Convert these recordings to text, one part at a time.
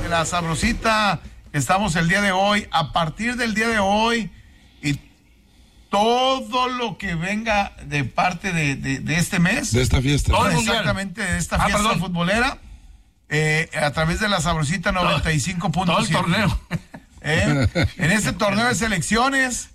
de la Sabrosita. Estamos el día de hoy, a partir del día de hoy y todo lo que venga de parte de este mes. De esta fiesta. Exactamente, de esta fiesta futbolera. A través de la Sabrosita 95.7. Todo el torneo. En este torneo de selecciones,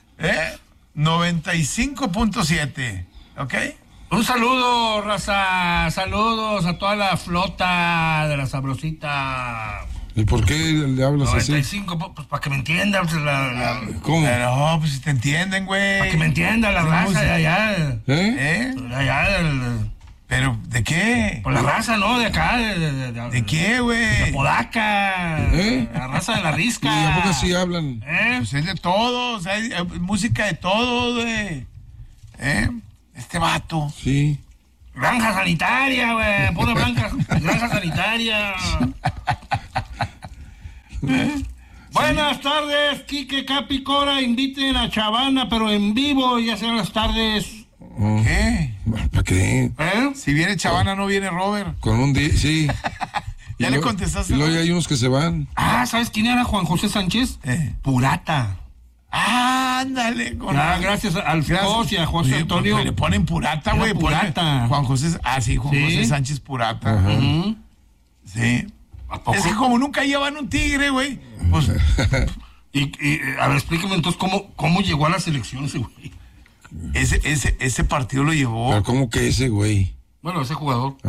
95.7. ¿Ok? Un saludo, raza. Saludos a toda la flota de la Sabrosita. ¿Y por qué le hablas 95, así? Pues para que me entiendan. Pues, ¿Cómo? No, pues si te entienden, güey. Para que me entienda la raza de allá. ¿Pero de qué? Por la raza, ¿no? De acá. ¿De qué, güey? De Podaca. La raza de la Risca. ¿Y a poco así hablan? Pues es de todos. Hay música de todos, güey. Este vato. Sí. Granja sanitaria, güey. Pura granja sanitaria. Buenas tardes, Quique, Capi, Cora. Inviten a Chavana, pero en vivo, ya sean las tardes. ¿Qué? ¿Para qué? Si viene Chavana, no viene Robert. Con un día, sí. ¿Ya le contestaste? Y luego hay unos que se van. ¿Sabes quién era Juan José Sánchez? Purata. Ándale. Gracias al Fos y a José Antonio. Pues le ponen Purata, güey. Purata. Juan José. Sí, Juan José Sánchez Purata. Sí. Es que como nunca llevan un tigre, güey. Pues. A ver, explíqueme entonces cómo llegó a la selección ese güey. Ese partido lo llevó. Pero ¿cómo que ese güey? Bueno, ese jugador.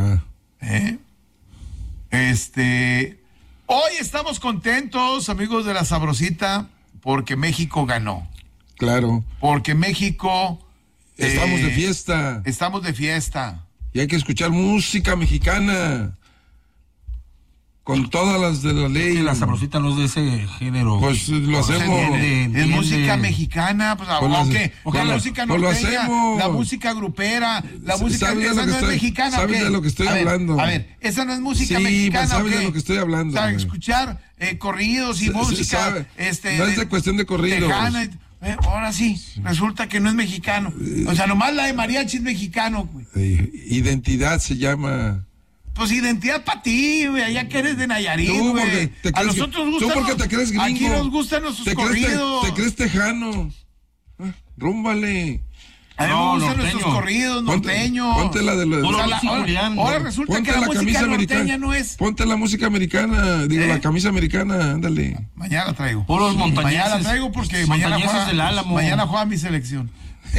Hoy estamos contentos, amigos de la Sabrosita, porque México ganó. Claro. Porque México. Estamos de fiesta. Estamos de fiesta. Y hay que escuchar música mexicana. Con todas las de la ley. Sí, la Sabrosita no es de ese género. Pues lo hacemos. Es música mexicana, pues aunque la música norteña, la música grupera, la música esa no es mexicana. ¿Sabes de lo que estoy hablando? A ver, esa no es música mexicana. Sí, sabes de lo que estoy hablando. O sea, escuchar corridos y música. No es de cuestión de corridos. Ahora sí, resulta que no es mexicano. O sea, nomás la de mariachi es mexicano, güey. Identidad se llama. Pues identidad para ti, güey, allá que eres de Nayarit, güey. A nosotros gustan. Tú porque te crees gringo. Aquí nos gustan nuestros corridos. Te crees tejano. Rúmbale. A mí me gustan nuestros corridos norteños. Ponte la de la. Ahora resulta que la música norteña no es. Ponte la música americana, la camisa americana, ándale. Mañana la traigo. Puros montañeses. Mañana la traigo porque mañana juega mi selección.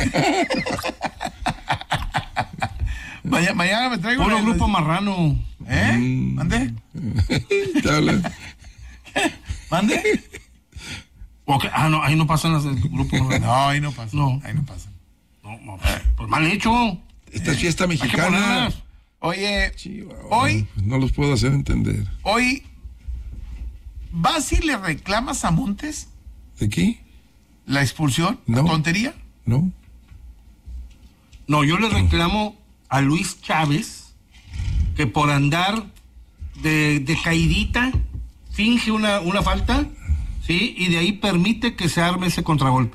Mañana me traigo. Puro grupo marrano. ¿Mande? ¿Te hablan? ¿Mande? Okay. No, ahí no pasan los grupos. No, ahí no pasan. No. Ahí no pasan. No, pues mal hecho. Esta es fiesta mexicana. Oye, hoy. No los puedo hacer entender. Hoy, ¿vas y le reclamas a Montes? ¿De qué? ¿La expulsión? No. ¿La tontería? No. No, yo le reclamo a Luis Chávez que por andar de caidita finge una falta, ¿sí? Y de ahí permite que se arme ese contragolpe.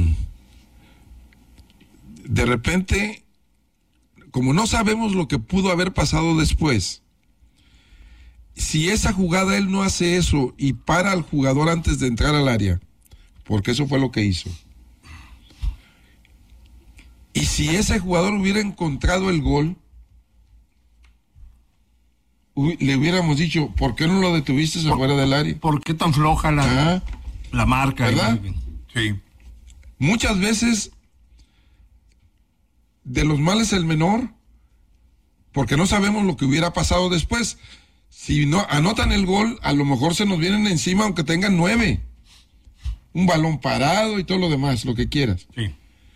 De repente, como no sabemos lo que pudo haber pasado después, si esa jugada él no hace eso y para al jugador antes de entrar al área, porque eso fue lo que hizo, y si ese jugador hubiera encontrado el gol, le hubiéramos dicho, ¿por qué no lo detuviste afuera del área? ¿Por qué tan floja la marca? ¿Verdad? Sí. Muchas veces, de los males el menor, porque no sabemos lo que hubiera pasado después. Si no anotan el gol, a lo mejor se nos vienen encima aunque tengan 9. Un balón parado y todo lo demás, lo que quieras. Sí.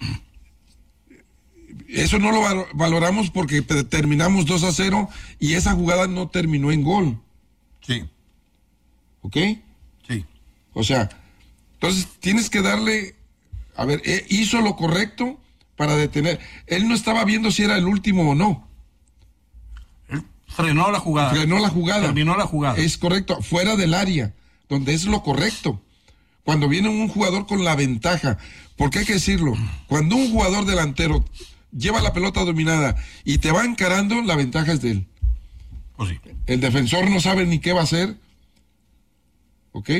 Eso no lo valoramos porque terminamos 2-0 y esa jugada no terminó en gol. Sí. ¿Ok? Sí. O sea, entonces tienes que darle, a ver, hizo lo correcto para detener. Él no estaba viendo si era el último o no. Él frenó la jugada. Terminó la jugada. Es correcto, fuera del área, donde es lo correcto. Cuando viene un jugador con la ventaja, porque hay que decirlo, cuando un jugador delantero lleva la pelota dominada y te va encarando, la ventaja es de él. Pues sí. El defensor no sabe ni qué va a hacer ¿ok?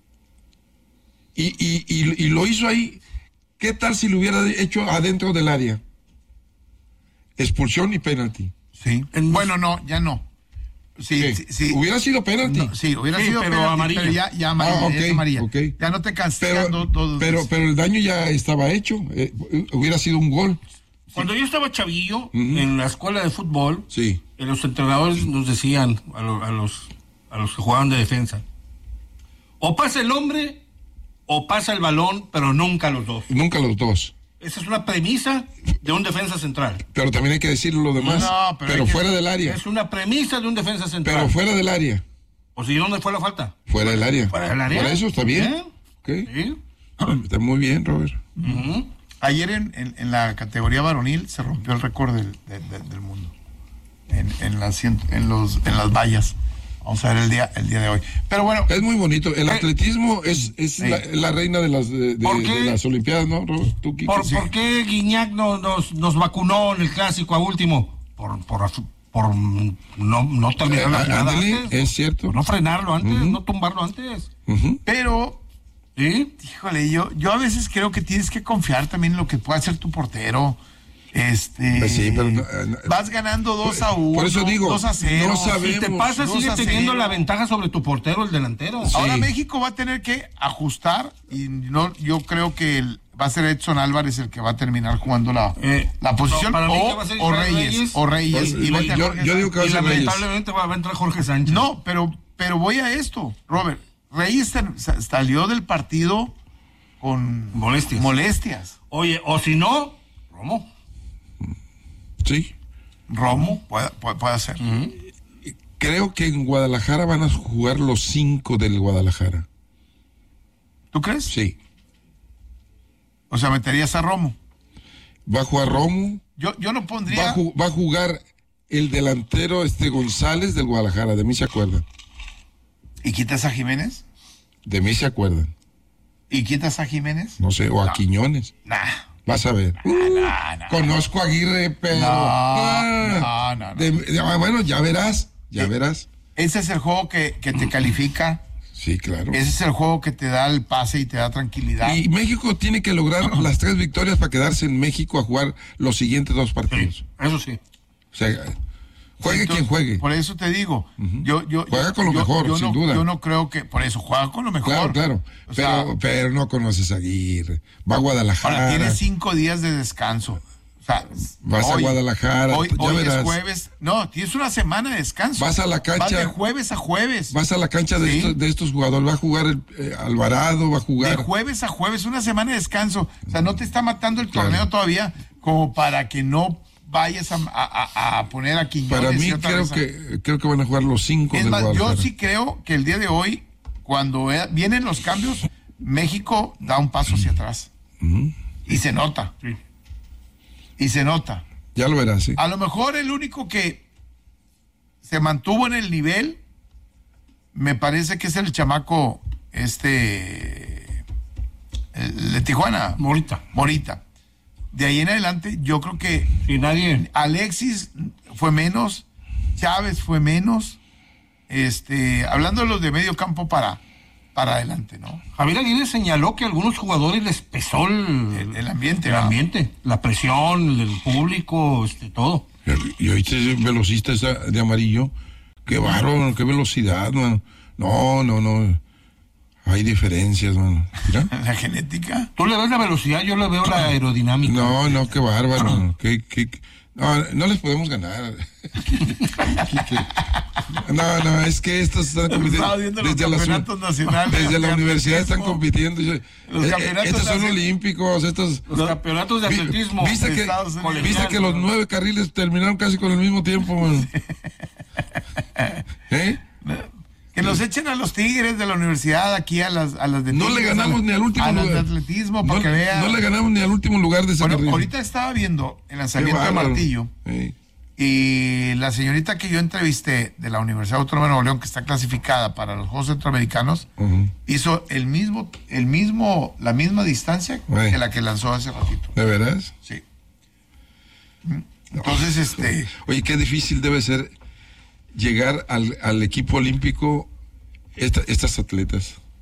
Y lo hizo ahí. ¿Qué tal si lo hubiera hecho adentro del área? Expulsión y penalti. Sí. Bueno, no, ya no. Sí, ¿Qué? sí. Hubiera sido penalti. No, sí, hubiera Sí, sido pero penalti, amarilla. pero ya amarilla, ok, es amarilla. ok. Ya no te castigan todos. Pero el daño ya estaba hecho. Hubiera sido un gol. Cuando yo estaba chavillo en la escuela de fútbol, Sí. los entrenadores nos decían a los que jugaban de defensa, o pasa el hombre o pasa el balón, pero nunca los dos. Nunca los dos. Esa es una premisa de un defensa central. Pero también hay que decirlo lo demás. No, pero fuera del área. Es una premisa de un defensa central. Pero fuera del área. ¿O si dónde fue la falta? Fuera del área. ¿Fuera del área? Por eso está bien. Ok. Sí. Está muy bien, Robert. Ujú. Ayer en la categoría varonil se rompió el récord del mundo. En las vallas. Vamos a ver el día de hoy. Pero bueno, Es muy bonito. El atletismo es la reina de ¿Por qué? de las Olimpiadas, ¿no, Robert? ¿Tú, Kiko? ¿Por qué Guiñac nos vacunó en el clásico a último? Por no terminar la jugada ándale, antes. es cierto. Por no frenarlo antes, no tumbarlo antes. Ujú. pero ¿Sí? híjole, yo a veces creo que tienes que confiar también en lo que puede hacer tu portero. Pues sí, pero vas ganando 2-1. por eso digo, 2-0. no Si sabemos. te pasa, sigue 2-0. teniendo la ventaja sobre tu portero, el delantero. Sí. Ahora México va a tener que ajustar y yo creo que va a ser Edson Álvarez el que va a terminar jugando la posición, no, para mí que va a ser o Israel Reyes. O Reyes. Pues, y vete a yo Jorge digo que va a Y ser Reyes. lamentablemente va a entrar Jorge Sánchez. No, pero voy a esto, Robert. Reyes salió del partido con Molestias. Oye, o si no, Romo. Sí. Romo puede ser. Creo que en Guadalajara van a jugar los 5 del Guadalajara. ¿Tú crees? Sí. O sea, meterías a Romo. Va a jugar Romo. Yo no pondría. Va a jugar el delantero González del Guadalajara. De mí se acuerdan. ¿Y quitas a Jiménez? De mí se acuerdan. ¿Y quitas a Jiménez? No sé, o a Quiñones. Nah. Vas a ver. No. Conozco a Aguirre, pero. No. Bueno, ya verás. Verás. Ese es el juego que te califica. Sí, claro. Ese es el juego que te da el pase y te da tranquilidad. Y México tiene que lograr las 3 victorias para quedarse en México a jugar los siguientes 2 partidos. Sí, eso sí. O sea, juegue Entonces, quien juegue. Por eso te digo, Juega con lo mejor, sin duda. Yo no creo que, por eso, juega con lo mejor. Claro. O sea, Pero no conoces a Aguirre. Va a Guadalajara. ahora tienes 5 días de descanso. O sea, Vas a Guadalajara. Hoy ya verás. es jueves. No, tienes una semana de descanso. Vas a la cancha. Vas de jueves a jueves. Vas a la cancha de, Sí. estos jugadores. Va a jugar Alvarado, va a De jugar. jueves a jueves, una semana de descanso. O sea, no te está matando el Claro. torneo todavía como para que no vayas a poner a Quiñones. Para mí y otra vez creo que van a jugar los 5 Es del más, Guadalajara. yo sí creo que el día de hoy, cuando vienen los cambios, México da un paso hacia atrás. Y se nota. Sí. Y se nota. Ya lo verás, sí. A lo mejor el único que se mantuvo en el nivel, me parece que es el chamaco, el de Tijuana, Morita. De ahí en adelante, yo creo que Y nadie. Alexis fue menos, Chávez fue menos, hablando de los de medio campo para adelante, ¿no? Javier Aguirre señaló que a algunos jugadores les pesó El ambiente, el ¿verdad? ambiente, la presión, el público, todo. Y ahorita ese velocista está de amarillo. Qué bárbaro, qué velocidad, mano. No. Hay diferencias, mano. Mira. La genética. Tú le ves la velocidad, yo le veo la aerodinámica. No, qué bárbaro. No les podemos ganar. No, es que estos están Estaba viendo los campeonatos nacionales. Desde la universidad están compitiendo. Los campeonatos Estos son nacionales. olímpicos, estos. Los campeonatos de atletismo. ¿Viste de que, Estados Unidos. ¿viste que los 9 carriles terminaron casi con el mismo tiempo, mano? ¿Eh? Que nos echen a los Tigres de la universidad aquí a las de No Tigres, le ganamos ni al último a las lugar. de atletismo para No, que vean. no le ganamos ni al último lugar de esa Bueno, carrera. ahorita estaba viendo el Qué lanzamiento de bárbaro. martillo Sí. y la señorita que yo entrevisté de la Universidad Autónoma de Nuevo León, que está clasificada para los Juegos Centroamericanos, hizo la misma distancia Ay. que la que lanzó hace ratito. ¿De veras? Sí. Entonces, Oye, qué difícil debe ser llegar al equipo olímpico estas atletas.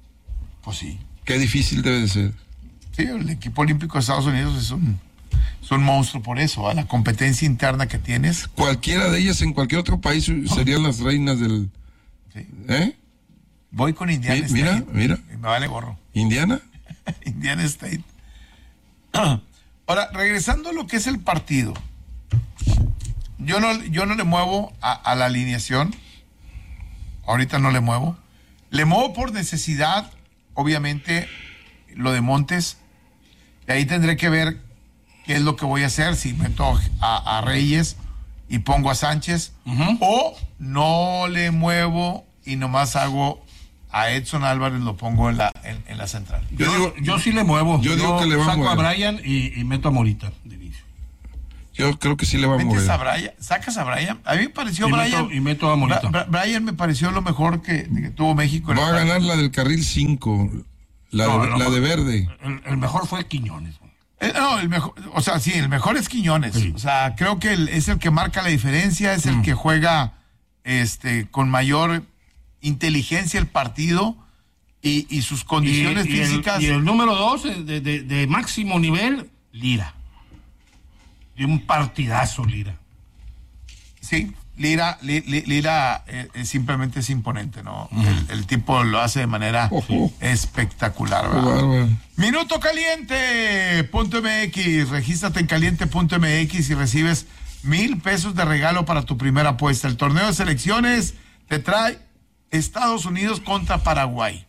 Pues sí. Qué difícil debe de ser. Sí, el equipo olímpico de Estados Unidos es un monstruo por eso, la competencia interna que tienes. Cualquiera de ellas en cualquier otro país serían las reinas del... Sí. ¿Eh? Voy con Indiana State. Mira. Me vale gorro. ¿Indiana? Indiana State. Ahora, regresando a lo que es el partido. Yo no le muevo a la alineación. Ahorita no le muevo. Le muevo por necesidad, obviamente, lo de Montes. Y ahí tendré que ver qué es lo que voy a hacer. Si meto a Reyes y pongo a Sánchez. O no le muevo y nomás hago a Edson Álvarez, lo pongo en la central. Yo sí le muevo. Yo digo que le va a mover. Saco a Brian y meto a Morita de inicio. Yo creo que sí le va a mover. ¿Metes a Brian? ¿Sacas a Brian? A mí me pareció Y meto a Morita. Brian me pareció lo mejor que tuvo México. Va a ganar la del carril 5, la de verde. El mejor fue Quiñones. No, el mejor, o sea, sí, el mejor es Quiñones. Sí. O sea, creo que es el que marca la diferencia, es el que juega con mayor inteligencia el partido y sus condiciones físicas. Y el número 2 de máximo nivel, Lira. De un partidazo, Lira. Sí, Lira simplemente es imponente, ¿no? El tipo lo hace de manera espectacular, ¿verdad? Minuto Caliente.mx, regístrate en caliente.mx y recibes $1,000 de regalo para tu primera apuesta. El torneo de selecciones te trae Estados Unidos contra Paraguay.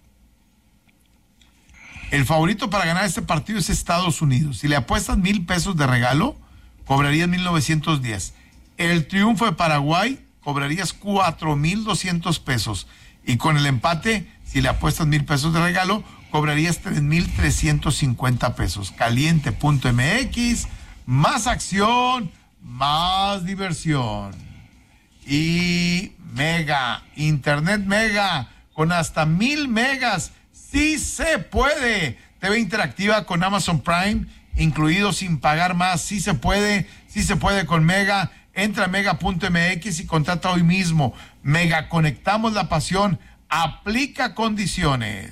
El favorito para ganar este partido es Estados Unidos. Si le apuestas $1,000 de regalo, cobrarías 1,910. El triunfo de Paraguay, cobrarías 4,200 pesos. Y con el empate, si le apuestas $1,000 de regalo, cobrarías 3,350 pesos. Caliente.mx, más acción, más diversión. Y Mega, Internet Mega, con hasta 1,000 megas. ¡Sí se puede! TV interactiva con Amazon Prime, incluido sin pagar más. Sí se puede con Mega. Entra a mega.mx y contrata hoy mismo. Mega, conectamos la pasión. Aplica condiciones.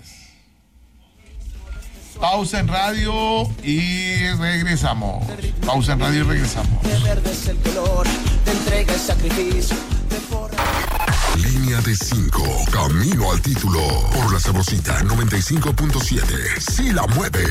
Pausa en radio y regresamos. Línea de 5, camino al título, por la Sabrosita 95.7, sí la mueve.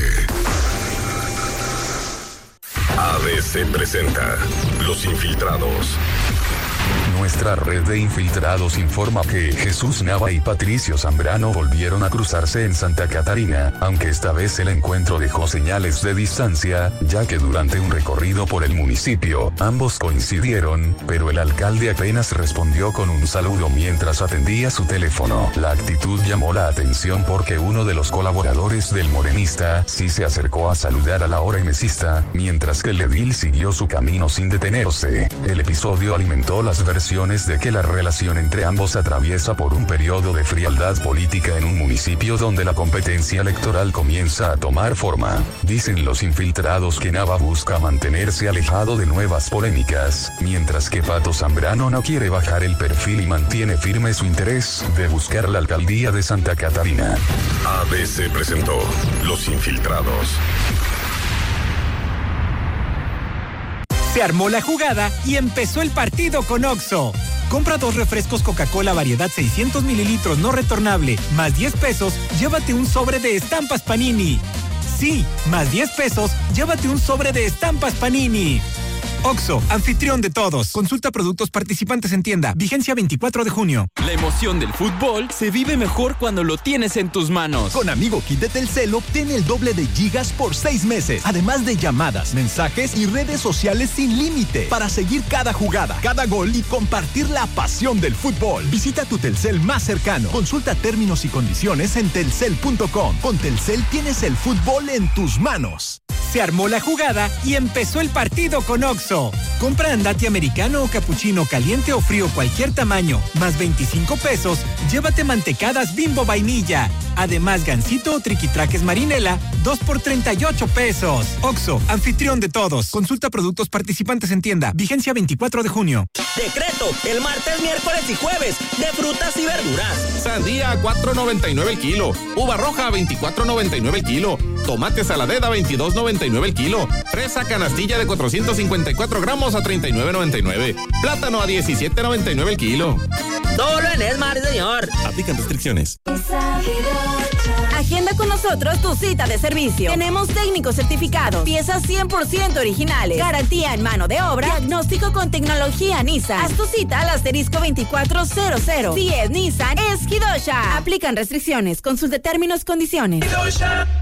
ABC presenta Los Infiltrados. Nuestra red de infiltrados informa que Jesús Nava y Patricio Zambrano volvieron a cruzarse en Santa Catarina, aunque esta vez el encuentro dejó señales de distancia, ya que durante un recorrido por el municipio, ambos coincidieron, pero el alcalde apenas respondió con un saludo mientras atendía su teléfono. La actitud llamó la atención porque uno de los colaboradores del morenista sí se acercó a saludar a la hora mesista, mientras que el edil siguió su camino sin detenerse. El episodio alimentó las versiones de que la relación entre ambos atraviesa por un periodo de frialdad política en un municipio donde la competencia electoral comienza a tomar forma. Dicen los infiltrados que Nava busca mantenerse alejado de nuevas polémicas, mientras que Pato Zambrano no quiere bajar el perfil y mantiene firme su interés de buscar la alcaldía de Santa Catarina. ABC presentó Los Infiltrados. Se armó la jugada y empezó el partido con Oxxo. Compra 2 refrescos Coca-Cola variedad 600 mililitros no retornable, más $10, llévate un sobre de estampas Panini. Sí, más $10, llévate un sobre de estampas Panini. Oxxo, anfitrión de todos. Consulta productos participantes en tienda. Vigencia 24 de junio. La emoción del fútbol se vive mejor cuando lo tienes en tus manos. Con Amigo Kit de Telcel obtiene el doble de gigas por 6 meses. Además de llamadas, mensajes y redes sociales sin límite. Para seguir cada jugada, cada gol y compartir la pasión del fútbol. Visita tu Telcel más cercano. Consulta términos y condiciones en telcel.com. Con Telcel tienes el fútbol en tus manos. Se armó la jugada y empezó el partido con OXXO. Compra andati americano o capuchino caliente o frío cualquier tamaño, más 25 pesos, llévate mantecadas Bimbo vainilla. Además, gansito o triquitraques marinela, 2 por 38 pesos. OXXO, anfitrión de todos. Consulta productos participantes en tienda. Vigencia 24 de junio. Decreto, el martes, miércoles y jueves, de frutas y verduras. Sandía, 4.99 el kilo. Uva roja, 24.99 el kilo. Tomate saladera, 22.99 el kilo. Fresa canastilla de 454 gramos a 39.99. Plátano a 17.99 el kilo. Solo en Esmar, señor. Aplican restricciones. Agenda con nosotros tu cita de servicio. Tenemos técnicos certificados, piezas 100% originales, garantía en mano de obra, diagnóstico con tecnología Nissan. Haz tu cita al asterisco 2400. Si es Nissan, es Hidosha. Aplican restricciones. Consulte términos, condiciones.